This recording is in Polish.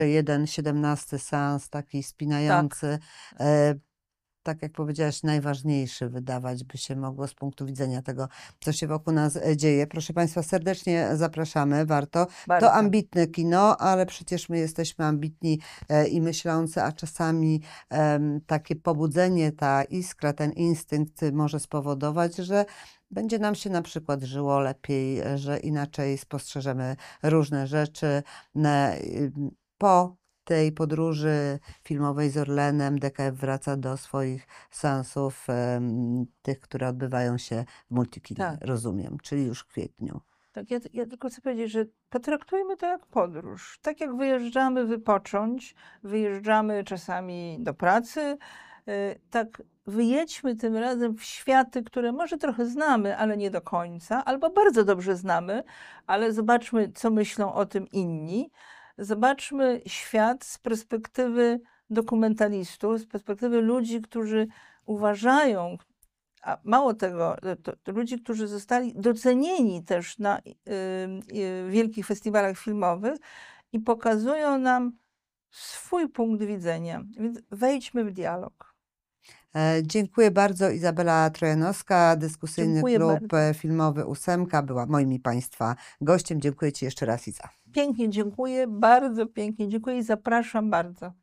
jeden 17 seans taki Tak. spinający. Tak jak powiedziałaś, najważniejszy wydawać by się mogło z punktu widzenia tego, co się wokół nas dzieje. Proszę Państwa, serdecznie zapraszamy, warto. To Bardzo. ambitne kino, ale przecież my jesteśmy ambitni i myślący, a czasami takie pobudzenie, ta iskra, ten instynkt może spowodować, że będzie nam się na przykład żyło lepiej, że inaczej spostrzeżemy różne rzeczy. Po tej podróży filmowej z Orlenem DKF wraca do swoich seansów, tych, które odbywają się w Multikinie, Tak. rozumiem, czyli już w kwietniu. Tak, ja tylko chcę powiedzieć, że potraktujmy to jak podróż. Tak jak wyjeżdżamy wypocząć, wyjeżdżamy czasami do pracy, tak wyjedźmy tym razem w światy, które może trochę znamy, ale nie do końca, albo bardzo dobrze znamy, ale zobaczmy, co myślą o tym inni. Zobaczmy świat z perspektywy dokumentalistów, z perspektywy ludzi, którzy uważają, a mało tego, to ludzi, którzy zostali docenieni też na wielkich festiwalach filmowych i pokazują nam swój punkt widzenia. Więc wejdźmy w dialog. Dziękuję bardzo. Izabela Trojanowska, dyskusyjny Dziękuję klub bardzo. filmowy Ósemka była moim i Państwa gościem. Dziękuję Ci jeszcze raz, Iza. Pięknie dziękuję, bardzo pięknie dziękuję i zapraszam bardzo.